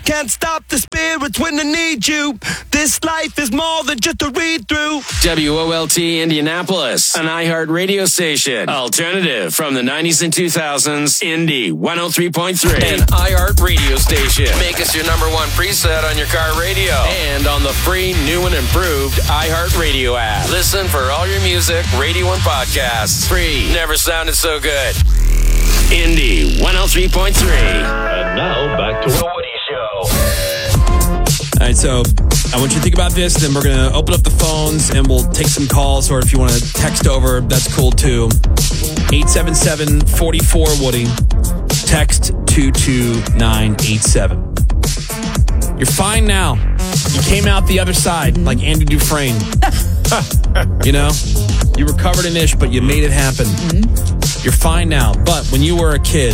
Can't stop the spirits when they need you. This life is more than just a read-through. WOLT Indianapolis, an iHeart radio station. Alternative from the 90s and 2000s. Indy 103.3. An iHeart radio station. Make us your number one preset on your car radio. And on the free, new and improved iHeart radio app. Listen for all your music, radio, and podcasts. Free. Never sounded so good. Indy 103.3. And now back to the Woody Show. All right, so I want you to think about this. Then we're going to open up the phones and we'll take some calls. Or if you want to text over, that's cool too. 877-44-WOODY. Text 22987. You're fine now. You came out the other side like Andy Dufresne. You know, you were covered in ish, but you made it happen. Mm-hmm. You're fine now. But when you were a kid,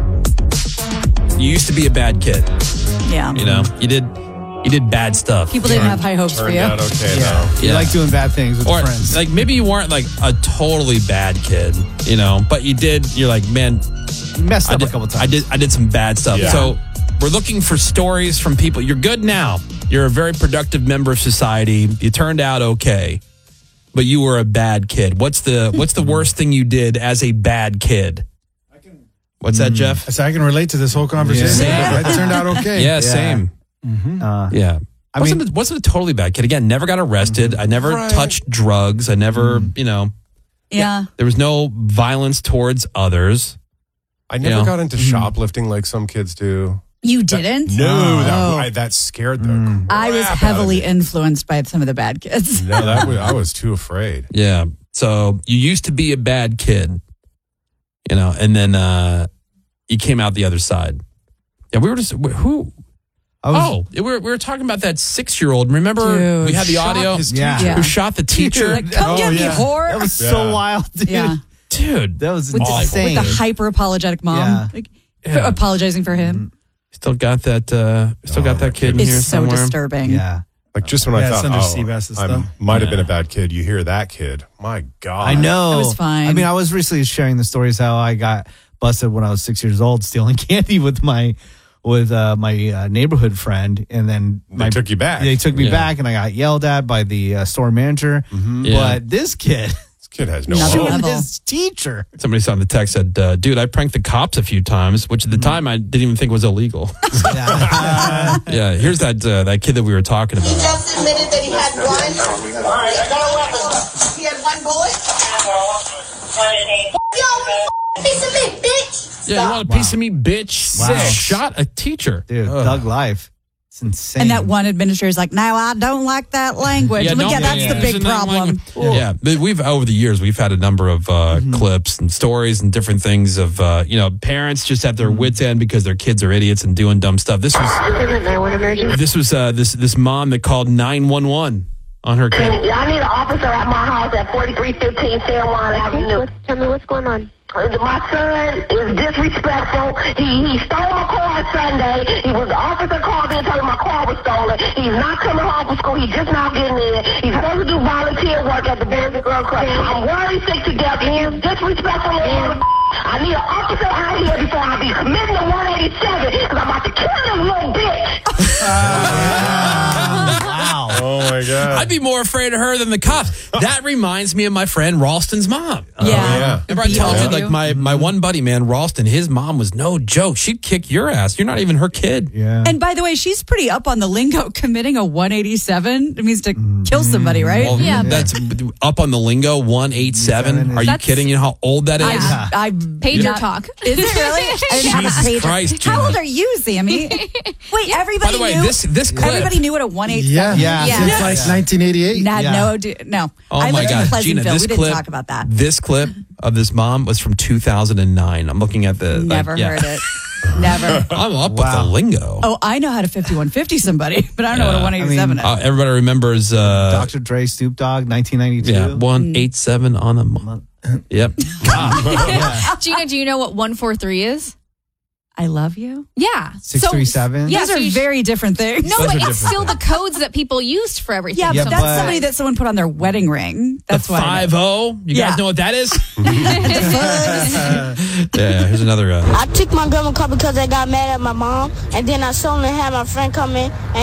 you used to be a bad kid. Yeah. You know, you did bad stuff. People didn't have high hopes for you. Turned out okay, though. You like doing bad things with or, friends. like, maybe you weren't, like, a totally bad kid, you know, but you did, you're like, man. You messed up a couple times. I did some bad stuff. Yeah. So we're looking for stories from people. You're good now. You're a very productive member of society. You turned out okay, but you were a bad kid. What's the worst thing you did as a bad kid? What's that, Jeff? So I can relate to this whole conversation. Yeah. I turned out okay. Yeah, same. Mm-hmm. Yeah. I wasn't a totally bad kid. Again, never got arrested. I never touched drugs. I never, you know. Yeah. There was no violence towards others. I never got into shoplifting like some kids do. You didn't? That scared the crap I was out of heavily me. influenced by some of the bad kids. No, I was too afraid. Yeah. So you used to be a bad kid, you know, and then you came out the other side. Yeah, we were just we were talking about that 6-year-old. Remember, Dude. we had the audio. his teacher. Who shot the teacher? Like, come get me, whore. That was so wild, dude. Yeah. Dude, that was With insane. the hyper apologetic mom. Yeah. Like, apologizing for him. Still got that. Got that kid in It's here so somewhere. disturbing. Yeah. Like just when I Yeah, thought, it's under Seabass's I stuff. might have been a bad kid. You hear that kid? My God! I know. It was fine. I mean, I was recently sharing the stories how I got busted when I was 6 years old stealing candy with my neighborhood friend, and then They took you back. They took me back, and I got yelled at by the store manager. Yeah. But this kid, This kid has no Another hope. level. his teacher. Somebody saw in the text said, "Dude, I pranked the cops a few times, which at the time I didn't even think was illegal." Yeah, here's that kid that we were talking He about. just admitted that he had one. All right, I got a weapon. He had one bullet. Yo, piece of meat, bitch. Yeah, you want a piece of me, bitch? Wow. Shot a teacher. Dude, Thug life. It's insane. And that one administrator is like, no, I don't like that language. Yeah, I'm like, don't- that's the big Isn't that problem. language? Yeah, but we've over the years we've had a number of clips and stories and different things of parents just at their wits end because their kids are idiots and doing dumb stuff. This was this mom that called 911 on her kid. I need an officer at my house at 4315 San Juan Avenue. Tell me what's going on. My son is disrespectful. He stole my car Sunday. The officer called in and told him my car was stolen. He's not coming home from school. He's just now getting in. He's supposed to do volunteer work at the Boys and Girls Club. I'm worried sick to death. He's disrespectful. I need an officer out here before I be committing to 187 because I'm about to kill this little bitch. wow. Oh my God! I'd be more afraid of her than the cops. That reminds me of my friend Ralston's mom. Yeah. Remember I told you, like my one buddy, man, Ralston, his mom was no joke. She'd kick your ass. You're not even her kid. Yeah. And by the way, she's pretty up on the lingo. Committing a 187, it means to kill somebody, right? Well, that's up on the lingo. 187. Are you That's- kidding? You know how old that is? I Pager talk. Is it really? I didn't have a Jesus pager. Christ, How Gina. old are you, Sammy? Wait, everybody By the way, knew. this clip. Everybody knew what a 187. Yeah. Yeah. Since like 1988. Nah, Yeah. no. Oh I my lived in God, Pleasantville. Gina! This We didn't clip. talk about that. This clip of this mom was from 2009. I'm looking at the. Never heard it. Never. I'm up with the lingo. Oh, I know how to 5150 somebody, but I don't know what a 187 is. Everybody remembers. Dr. Dre, Snoop Dogg, 1992. Yeah, 187 on the month. Yep. Gina, do you know what 143 is? I love you. Yeah. 637. Yeah, Those so are you very different things. No, Those but are it's different still the codes that people used for everything. Yeah, Yeah, but that's but- somebody that someone put on their wedding ring. That's the why. I know. 5-0. You Yeah. guys know what that is? Yeah, here's another. I took my grandma car because I got mad at my mom, and then I suddenly had my friend come in. And